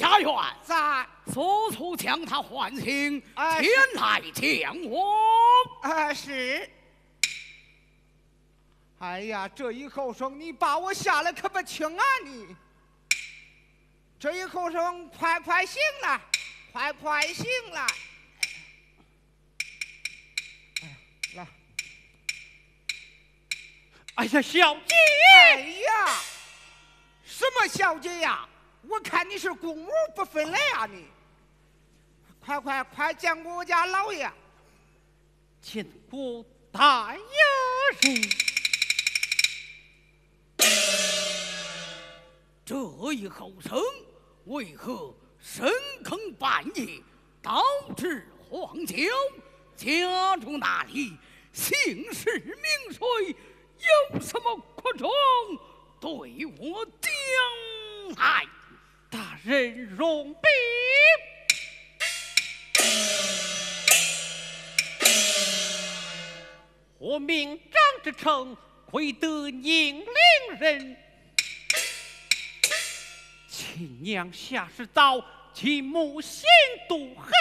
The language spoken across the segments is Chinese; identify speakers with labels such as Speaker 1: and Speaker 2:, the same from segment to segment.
Speaker 1: 家园
Speaker 2: 在
Speaker 1: 速速将他唤醒，前来见我。
Speaker 2: 是。哎呀，这一口声你把我吓得可不轻啊你！这一口声，快快醒来，快快醒来！来。
Speaker 3: 哎呀，小姐！
Speaker 2: 哎呀，什么小姐呀？我看你是公母不分类啊你！快见过我家老爷！
Speaker 3: 见过大爷。
Speaker 1: 这一后生为何深更半夜导致荒郊？家中那里姓氏名谁？有什么苦衷？对我讲来。
Speaker 3: 大人容禀。我名张之成，归得宁陵人。亲娘下世早，其母心妒恨。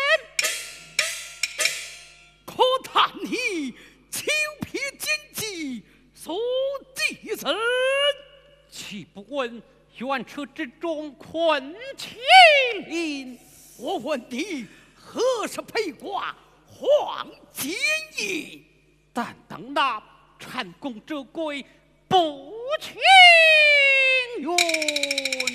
Speaker 1: 可叹你久撇奸计，所计子，
Speaker 3: 岂不闻冤车之中困其灵？
Speaker 1: 我问你，何时陪挂黄金衣？
Speaker 3: 但等那蟾宫折桂不情愿。